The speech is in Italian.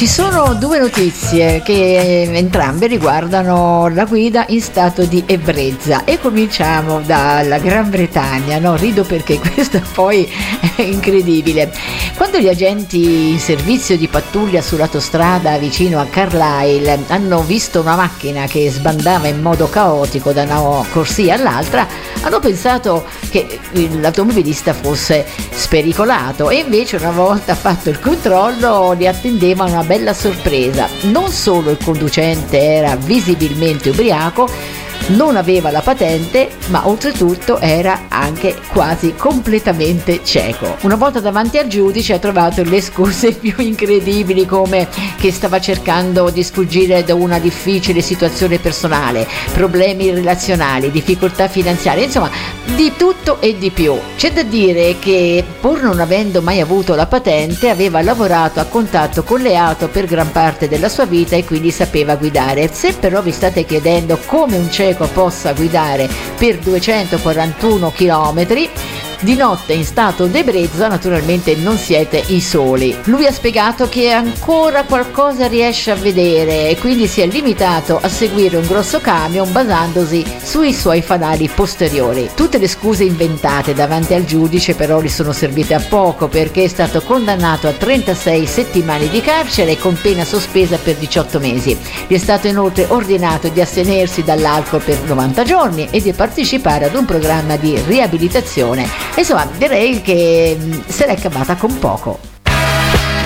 Ci sono due notizie che entrambe riguardano la guida in stato di ebbrezza e cominciamo dalla Gran Bretagna, no? Rido perché questa poi è incredibile. Quando gli agenti in servizio di pattuglia sull'autostrada vicino a Carlisle hanno visto una macchina che sbandava in modo caotico da una corsia all'altra, hanno pensato che l'automobilista fosse spericolato e invece una volta fatto il controllo li attendeva una bella sorpresa. Non solo il conducente era visibilmente ubriaco, non aveva la patente, ma oltretutto era anche quasi completamente cieco. Una volta davanti al giudice ha trovato le scuse più incredibili, come che stava cercando di sfuggire da una difficile situazione personale, problemi relazionali, difficoltà finanziarie, insomma di tutto e di più. C'è da dire che pur non avendo mai avuto la patente aveva lavorato a contatto con le auto per gran parte della sua vita e quindi sapeva guidare. Se però vi state chiedendo come un cieco possa guidare per 241 km di notte in stato d'ebbrezza, naturalmente non siete i soli. Lui ha spiegato che ancora qualcosa riesce a vedere e quindi si è limitato a seguire un grosso camion basandosi sui suoi fanali posteriori. Tutte le scuse inventate davanti al giudice però gli sono servite a poco, perché è stato condannato a 36 settimane di carcere con pena sospesa per 18 mesi. Gli è stato inoltre ordinato di astenersi dall'alcol per 90 giorni e di partecipare ad un programma di riabilitazione. Insomma, direi che se l'è cavata con poco.